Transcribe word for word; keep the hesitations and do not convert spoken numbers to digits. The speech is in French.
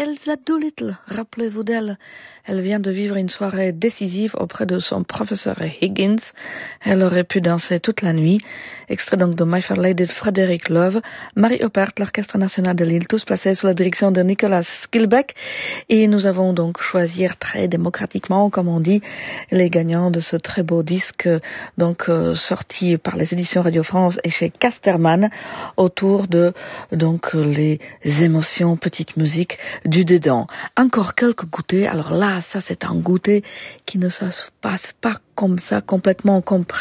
Elsa Doolittle, rappelez-vous d'elle. Elle vient de vivre une soirée décisive auprès de son professeur Higgins. Elle aurait pu danser toute la nuit. Extrait donc de My Fair Lady de Frédéric Loewe. Marie Oppert, l'Orchestre National de Lille, tous placés sous la direction de Nicolas Skilbeck. Et nous avons donc choisi très démocratiquement, comme on dit, les gagnants de ce très beau disque, donc euh, sorti par les éditions Radio France et chez Casterman, autour de donc les émotions, petite musique du dedans. Encore quelques goûters. Alors là, ça c'est un goûter qui ne se passe pas comme ça complètement comme